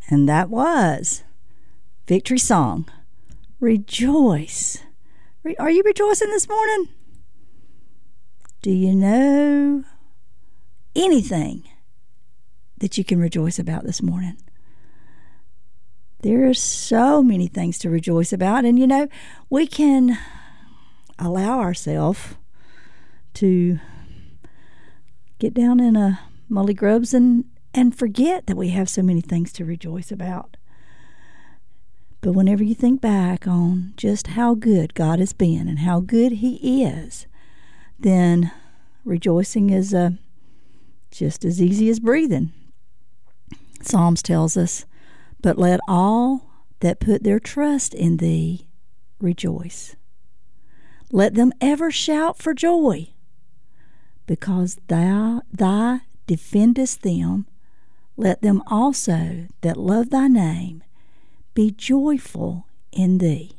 And that was Victory Song, Rejoice. Are you rejoicing this morning? Do you know anything that you can rejoice about this morning? There are so many things to rejoice about. And, we can allow ourselves to get down in a mully grubs and forget that we have so many things to rejoice about. But whenever you think back on just how good God has been and how good He is, then rejoicing is just as easy as breathing. Psalms tells us, "But let all that put their trust in Thee rejoice. Let them ever shout for joy, because Thou defendest them. Let them also that love Thy name be joyful in Thee."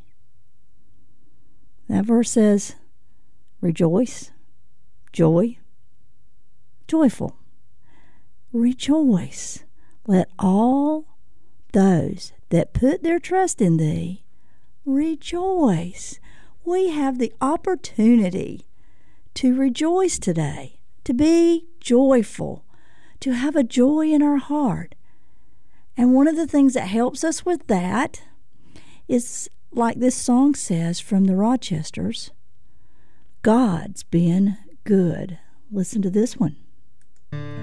That verse says, rejoice, joy, joyful. Rejoice. Let all those that put their trust in Thee rejoice. We have the opportunity to rejoice today, to be joyful, to have a joy in our heart. And one of the things that helps us with that is, like this song says from the Rochesters, God's been good. Listen to this one.